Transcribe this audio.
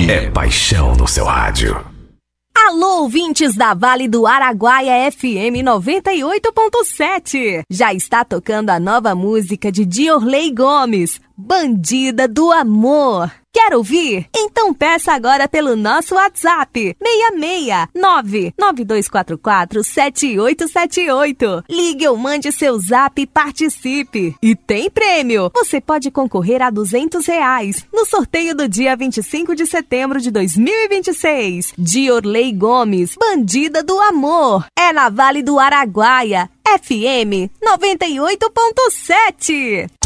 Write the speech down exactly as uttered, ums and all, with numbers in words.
é paixão no seu rádio. Alô, ouvintes da Vale do Araguaia F M noventa e oito ponto sete. Já está tocando a nova música de Diorley Gomes, Bandida do Amor. Quer ouvir? Então peça agora pelo nosso WhatsApp seis seis nove nove dois quatro quatro sete oito sete oito. Ligue ou mande seu zap e participe. E tem prêmio! Você pode concorrer a duzentos reais no sorteio do dia vinte e cinco de setembro de dois mil e vinte e seis. Diorley Gomes, Bandida do Amor. É na Vale do Araguaia, F M noventa e oito ponto sete.